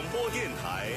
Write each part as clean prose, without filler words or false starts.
播电台。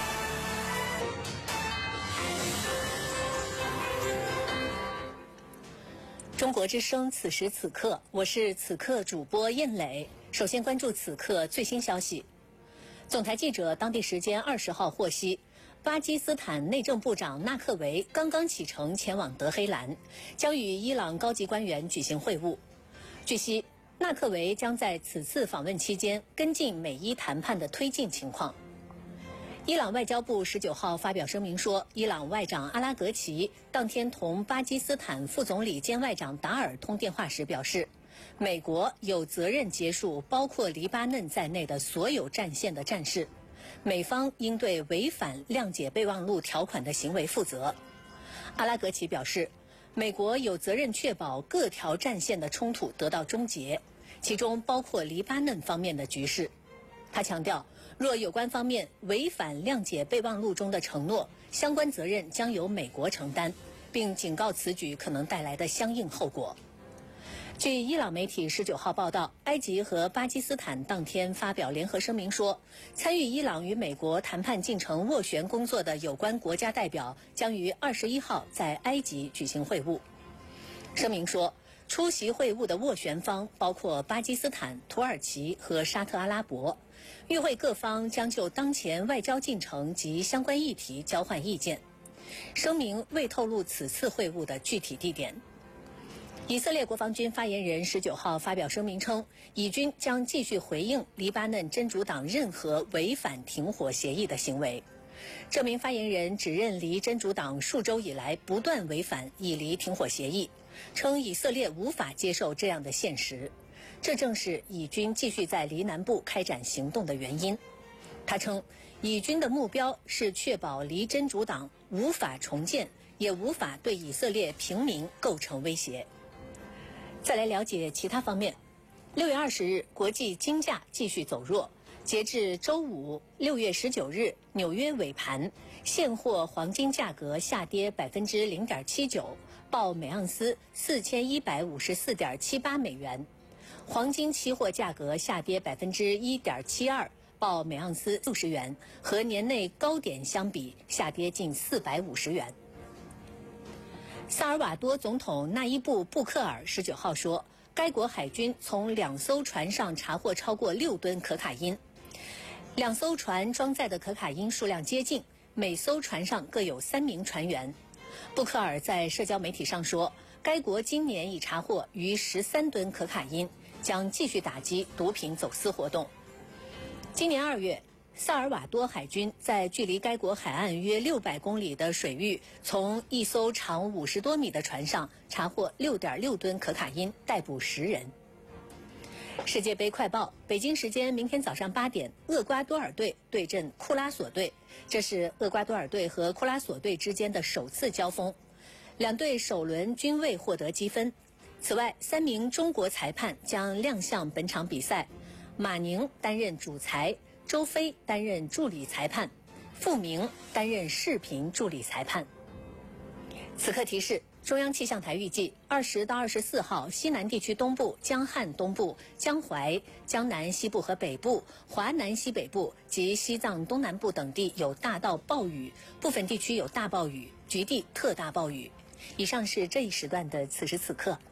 中国之声此时此刻，我是此刻主播燕磊。首先关注此刻最新消息。总台记者当地时间20号获悉，巴基斯坦内政部长纳克维刚刚启程前往德黑兰，将与伊朗高级官员举行会晤。据悉，纳克维将在此次访问期间跟进美伊谈判的推进情况。伊朗外交部19号发表声明说，伊朗外长阿拉格齐当天同巴基斯坦副总理兼外长达尔通电话时表示，美国有责任结束包括黎巴嫩在内的所有战线的战事，美方应对违反谅解备忘录条款的行为负责。阿拉格齐表示，美国有责任确保各条战线的冲突得到终结，其中包括黎巴嫩方面的局势。他强调，若有关方面违反谅解备忘录中的承诺，相关责任将由美国承担，并警告此举可能带来的相应后果。据伊朗媒体19号报道，埃及和巴基斯坦当天发表联合声明说，参与伊朗与美国谈判进程斡旋工作的有关国家代表将于21号在埃及举行会晤。声明说，出席会晤的斡旋方包括巴基斯坦、土耳其和沙特阿拉伯。与会各方将就当前外交进程及相关议题交换意见。声明未透露此次会晤的具体地点。以色列国防军发言人19号发表声明称，以军将继续回应黎巴嫩真主党任何违反停火协议的行为。这名发言人指认黎真主党数周以来不断违反以黎停火协议，称以色列无法接受这样的现实。这正是以军继续在黎南部开展行动的原因。他称，以军的目标是确保黎真主党无法重建，也无法对以色列平民构成威胁。再来了解其他方面。6月20日，国际金价继续走弱。截至周五6月19日纽约尾盘，现货黄金价格下跌0.79%，报每盎司4154.78美元。黄金期货价格下跌1.72%，报每盎司60元，和年内高点相比下跌近450元。萨尔瓦多总统纳伊布·布克尔19号说，该国海军从2艘船上查获超过6吨可卡因。2艘船装载的可卡因数量接近，每艘船上各有3名船员。布克尔在社交媒体上说，该国今年已查获逾13吨可卡因，将继续打击毒品走私活动。今年2月，萨尔瓦多海军在距离该国海岸约600公里的水域，从一艘长50多米的船上查获6.6吨可卡因，逮捕10人。世界杯快报，北京时间明天早上8点，厄瓜多尔队对阵库拉索队，这是厄瓜多尔队和库拉索队之间的首次交锋。两队首轮均未获得积分。此外，3名中国裁判将亮相本场比赛，马宁担任主裁，周飞担任助理裁判，傅明担任视频助理裁判。此刻提示，中央气象台预计20到24号，西南地区东部、江汉东部、江淮、江南西部和北部、华南西北部及西藏东南部等地有大到暴雨，部分地区有大暴雨，局地特大暴雨。以上是这一时段的此时此刻。